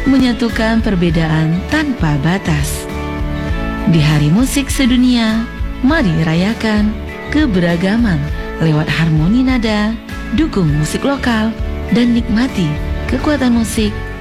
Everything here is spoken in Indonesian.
menyatukan perbedaan tanpa batas. Di Hari Musik Sedunia, mari rayakan keberagaman lewat harmoni nada, dukung musik lokal, dan nikmati kekuatan musik